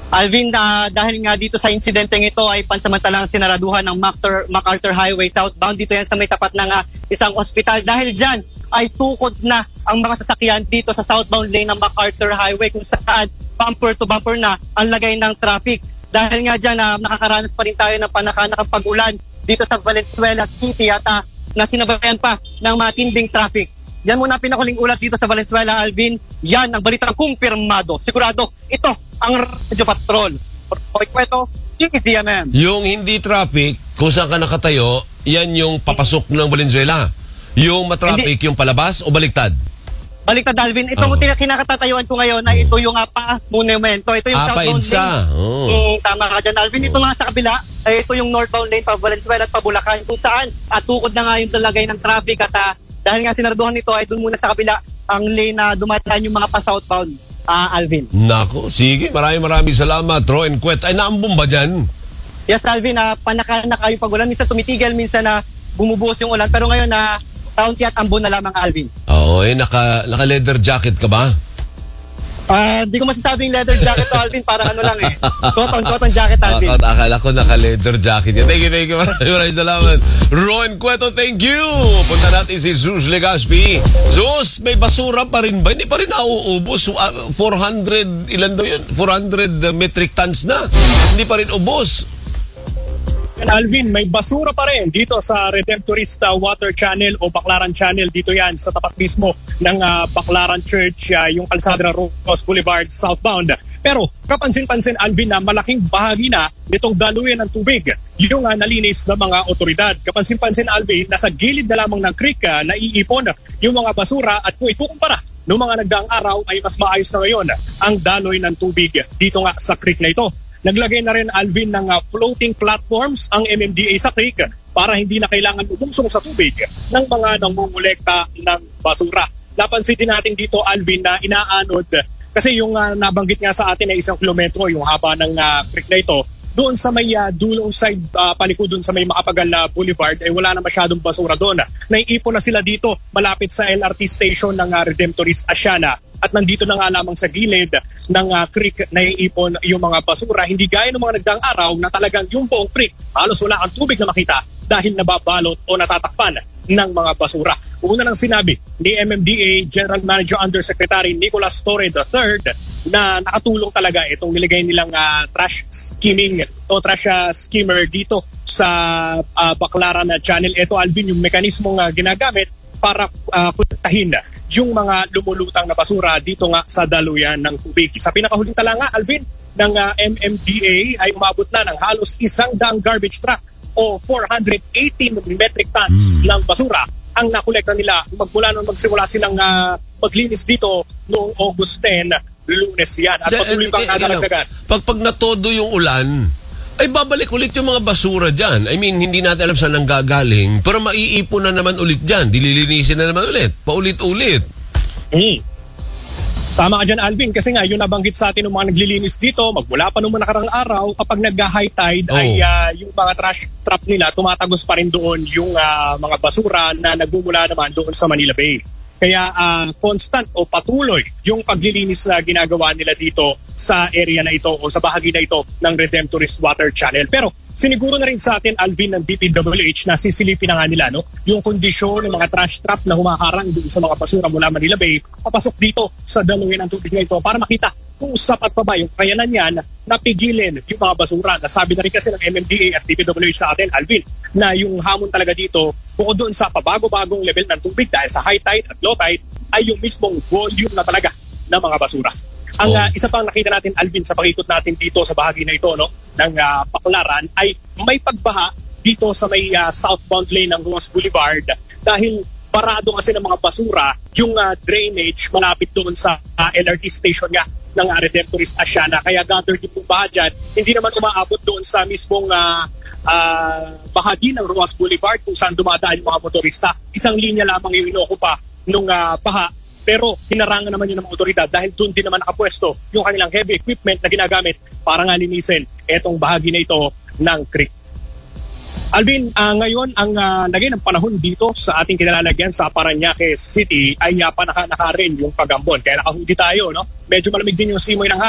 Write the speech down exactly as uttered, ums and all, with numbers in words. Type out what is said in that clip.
Alvin, uh, dahil nga dito sa insidenteng ito ay pansamantalang sinaraduhan ng MacArthur, MacArthur Highway southbound. Dito yan sa may tapat ng uh, isang ospital. Dahil dyan ay tukod na ang mga sasakyan dito sa southbound lane ng MacArthur Highway kung saan bumper to bumper na ang lagay ng traffic. Dahil nga dyan uh, nakakaranas pa rin tayo ng panakanakang pag-ulan dito sa Valenzuela City at uh, nasinabayan pa ng matinding traffic. Yan muna pinakuling ulat dito sa Valenzuela, Alvin. Yan ang balitang kumpirmado. Sigurado, ito ang Radyo Patrol. Kwento, G D M M. Yung hindi traffic, kung saan ka nakatayo, yan yung papasok ng Valenzuela. Yung matraffic, yung palabas o baliktad? Baliktad, Alvin. Ito Oh. mo kinakatatayuan ko ngayon ay ito yung uh, pa-monumento. Ito yung Ah, southbound painsa. lane. Oh. Mm, tama ka dyan, Alvin. Ito nga sa kabila, ay ito yung northbound lane pa Valenzuela at pa Bulacan kung saan at tukod na nga yung talagay ng traffic at uh, dahil nga sinarduhan nito ay doon muna sa kabila ang lane na dumataan yung mga pa-southbound, uh, Alvin. Nako, sige. Maraming maraming salamat, Ro and Kwet. Ay, naambong ba dyan? Yes, Alvin, uh, panaka-naka yung pag-ulan. Minsan tumitigil, minsan na uh, bumubuhos yung ulan. Pero ngayon, na uh, taunti at ambon na lamang, Alvin. Oo, eh, naka, naka-leather jacket ka ba? Ah, hindi uh, ko masasabing leather jacket to, Alvin. Parang ano lang eh. Cotton, cotton jacket, Alvin. Akala, akala ko naka-leather jacket. Thank you, thank you. Maraming maraming salamat. Ro and Cueto, thank you. Punta natin si Zeus Legaspi. Zeus, may basura pa rin ba? Hindi pa rin nauubos. Uh, four hundred, ilan daw yun? four hundred metric tons na. Hindi pa rin ubos. Alvin, may basura pa rin dito sa Redemptorist uh, Water Channel o Baclaran Channel. Dito yan sa tapat mismo ng uh, Baclaran Church, uh, yung kalsada ng Rose Boulevard southbound. Pero kapansin-pansin, Alvin, na malaking bahagi na nitong daluyan ng tubig yung uh, nalinis ng mga otoridad. Kapansin-pansin, Alvin, nasa gilid na lamang ng creek uh, naiipon yung mga basura at kung ikukumpara noong mga nagdaang araw ay mas maayos na ngayon ang daloy ng tubig dito nga sa creek na ito. Naglagay na rin, Alvin, ng uh, floating platforms ang M M D A sa creek para hindi na kailangan umusong sa tubig ng mga nangungulekta ng basura. Napansin din natin dito, Alvin, na inaanod kasi yung uh, nabanggit nga sa atin ay isang kilometro yung haba ng uh, creek na ito. Doon sa may uh, dulong side, uh, paliko doon sa may Makapagal uh, Boulevard ay wala na masyadong basura doon. Naiipon na sila dito malapit sa L R T station ng uh, Redemptorist Asiana. At nandito na nga lamang sa gilid ng uh, creek na iipon yung mga basura. Hindi gaya ng mga nagdaang araw na talagang yung buong creek halos wala ang tubig na makita dahil nababalot o natatakpan ng mga basura. Una lang sinabi ni M M D A General Manager Undersecretary Nicolas Torre the third na nakatulong talaga itong nilagay nilang uh, trash skimming o trash uh, skimmer dito sa uh, Baclaran na channel. Ito, Alvin, yung mekanismong uh, ginagamit para uh, kuntahin yung mga lumulutang na basura dito nga sa daluyan ng tubig. Sa pinakahuling talanga, Alvin, ng uh, M M D A ay umabot na ng halos isang daang garbage truck o four hundred eighteen metric tons mm. ng basura ang nakolekta nila magmula nung magsimula silang uh, maglinis dito noong August tenth, Lunes yan. At patuloy pang nadagdagan. Pag, pag natodo yung ulan, ay babalik ulit yung mga basura dyan. I mean, hindi natin alam saan nang gagaling, pero maiipon na naman ulit dyan. Dililinisin na naman ulit. Paulit-ulit. Hmm. Tama ka dyan, Alvin, kasi nga yung nabanggit sa atin ng mga naglilinis dito, magmula pa nung nakarang araw, kapag nag-high tide, oh. ay uh, yung mga trash trap nila, tumatagos pa rin doon yung uh, mga basura na nagmumula naman doon sa Manila Bay. Kaya uh, constant o patuloy yung paglilinis na ginagawa nila dito sa area na ito o sa bahagi na ito ng Redemptorist Water Channel. Pero siniguro na rin sa atin, Alvin, ng D P W H na sisilipin na nga nila no? yung kondisyon ng mga trash trap na humaharang doon sa mga basura mula Manila Bay papasok dito sa daluyan ng tubig na ito para makita kung sapat pa ba yung kayanan niyan na pigilin yung mga basura. Nasabi na rin kasi ng M M D A at D P W H sa atin, Alvin, na yung hamon talaga dito bukod doon sa pabago-bagong level ng tubig dahil sa high tide at low tide ay yung mismong volume na talaga ng mga basura. Ang uh, isa pang nakita natin, Alvin, sa pakikot natin dito sa bahagi na ito no, ng uh, Baclaran ay may pagbaha dito sa may uh, southbound lane ng Rose Boulevard dahil parado kasi ng mga basura yung uh, drainage malapit doon sa uh, L R T station nga ng uh, Redemptorist Asiana. Kaya gathered yung baha dyan, hindi naman umaabot doon sa mismong uh, uh, bahagi ng Rose Boulevard kung saan dumadaan yung mga motorista. Isang linya lamang yung inokupa nung uh, baha. Pero hinarangan naman yun ng mga otoridad dahil doon din naman nakapwesto yung kanilang heavy equipment na ginagamit para nga linisin etong bahagi na ito ng creek. Alvin, uh, ngayon ang uh, lagay ng panahon dito sa ating kinalalagyan sa Parañaque City ay uh, panaka-naka rin yung pagambon. Kaya nakahudi tayo, no? Medyo malamig din yung simoy ng